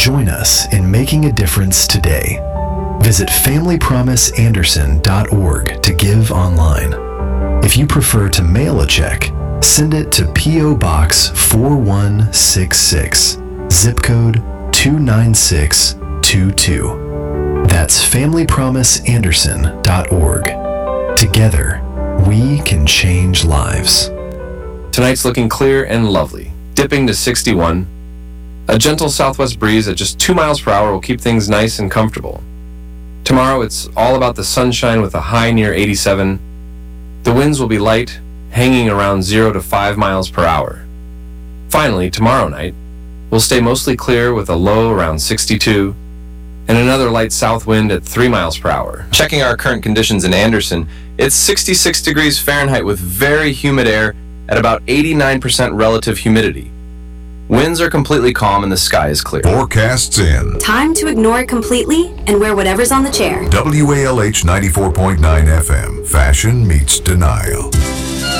Join us in making a difference today. Visit FamilyPromiseAnderson.org to give online. If you prefer to mail a check, send it to P.O. Box 4166, zip code 29622. That's FamilyPromiseAnderson.org. Together, we can change lives. Tonight's looking clear and lovely, dipping to 61. A gentle southwest breeze at just 2 miles per hour will keep things nice and comfortable. Tomorrow, it's all about the sunshine with a high near 87. The winds will be light, hanging around 0 to 5 miles per hour. Finally, tomorrow night, we'll stay mostly clear with a low around 62 and another light south wind at 3 miles per hour. Checking our current conditions in Anderson, it's 66 degrees Fahrenheit with very humid air at about 89% relative humidity. Winds are completely calm and the sky is clear. Forecasts in. Time to ignore it completely and wear whatever's on the chair. WALH 94.9 FM. Fashion meets denial.